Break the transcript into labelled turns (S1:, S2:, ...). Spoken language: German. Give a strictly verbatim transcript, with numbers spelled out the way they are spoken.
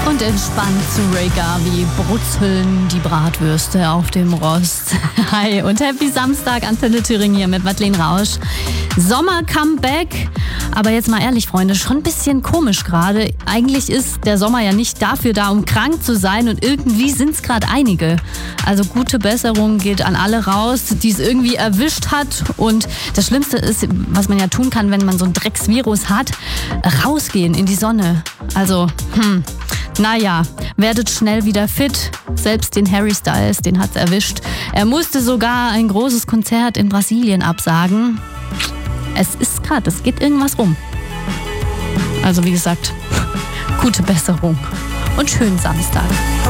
S1: Und entspannt zu Ray Garvey brutzeln die Bratwürste auf dem Rost. Hi und Happy Samstag, Antenne Thüringen hier mit Madeleine Rausch. Sommer-Comeback. Aber jetzt mal ehrlich, Freunde, schon ein bisschen komisch gerade. Eigentlich ist der Sommer ja nicht dafür da, um krank zu sein. Und irgendwie sind es gerade einige. Also gute Besserung geht an alle raus, die es irgendwie erwischt hat. Und das Schlimmste ist, was man ja tun kann, wenn man so ein Drecksvirus hat, rausgehen in die Sonne. Also, hm... Naja, werdet schnell wieder fit. Selbst den Harry Styles, den hat's erwischt. Er musste sogar ein großes Konzert in Brasilien absagen. Es ist gerade, es geht irgendwas rum. Also wie gesagt, gute Besserung und schönen Samstag.